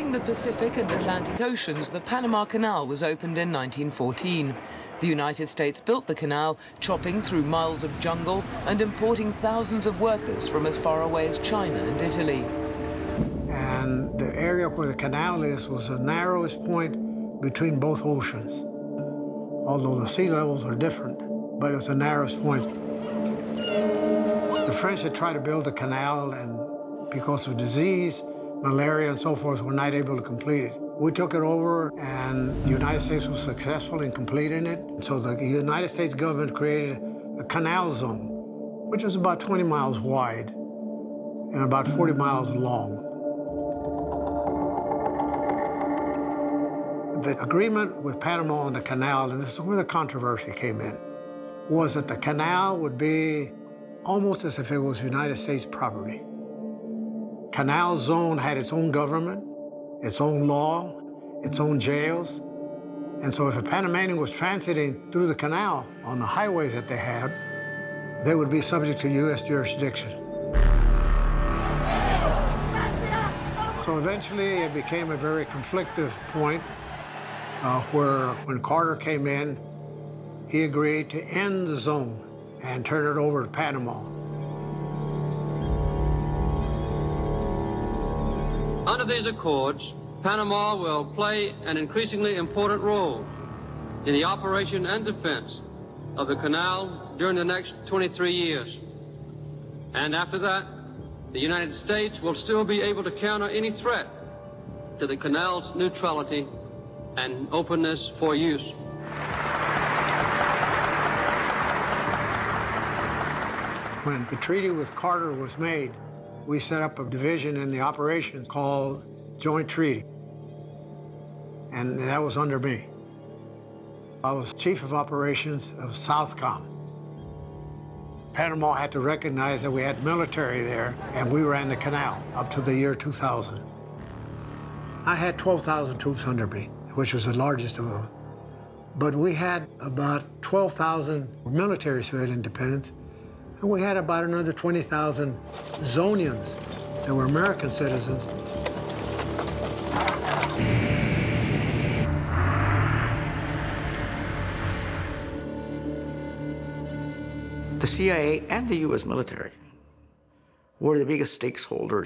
Connecting the Pacific and Atlantic Oceans, the Panama Canal was opened in 1914. The United States built the canal, chopping through miles of jungle and importing thousands of workers from as far away as China and Italy. And the area where the canal is was the narrowest point between both oceans. Although the sea levels are different, but it's the narrowest point. The French had tried to build the canal, and because of disease, malaria and so forth, were not able to complete it. We took it over, and the United States was successful in completing it. So the United States government created a canal zone, which was about 20 miles wide and about 40 miles long. The agreement with Panama on the canal, and this is where the controversy came in, was that the canal would be almost as if it was United States property. Canal Zone had its own government, its own law, its own jails. And so if a Panamanian was transiting through the canal on the highways that they had, they would be subject to U.S. jurisdiction. So eventually it became a very conflictive point where when Carter came in, he agreed to end the zone and turn it over to Panama. Under these accords, Panama will play an increasingly important role in the operation and defense of the canal during the next 23 years. And after that, the United States will still be able to counter any threat to the canal's neutrality and openness for use. When the treaty with Carter was made, we set up a division in the operation called Joint Treaty. And that was under me. I was Chief of Operations of Southcom. Panama had to recognize that we had military there, and we ran the canal up to the year 2000. I had 12,000 troops under me, which was the largest of them. But we had about 12,000 military civilian dependents, and we had about another 20,000 Zonians that were American citizens. The CIA and the U.S. military were the biggest stakeholders